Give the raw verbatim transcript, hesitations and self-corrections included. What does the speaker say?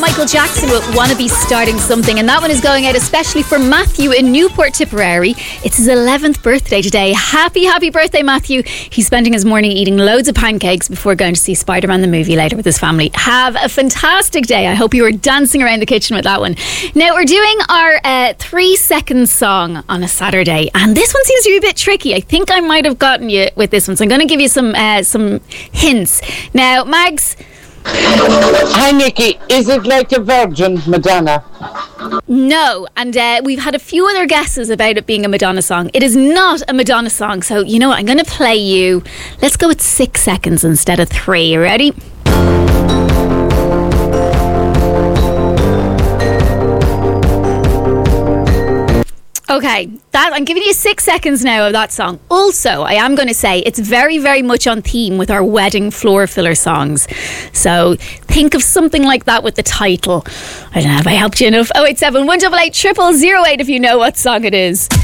Michael Jackson with Wanna Be Starting Something, and that one is going out especially for Matthew in Newport, Tipperary. It's his eleventh birthday today. Happy, happy birthday, Matthew. He's spending his morning eating loads of pancakes before going to see Spider-Man the movie later with his family. Have a fantastic day. I hope you were dancing around the kitchen with that one. Now, we're doing our uh, three second song on a Saturday, and this one seems to be a bit tricky. I think I might have gotten you with this one, so I'm going to give you some uh, some hints. Now, Mags... Hi Nikki, is it like a Virgin Madonna? No, and uh, we've had a few other guesses about it being a Madonna song. It is not a Madonna song, so you know what, I'm going to play you. Let's go with six seconds instead of three. You ready? Okay, that I'm giving you six seconds now of that song. Also, I am going to say it's very, very much on theme with our wedding floor filler songs. So think of something like that with the title. I don't know if I helped you enough. oh eight seven, one eight eight, zero zero zero eight if you know what song it is.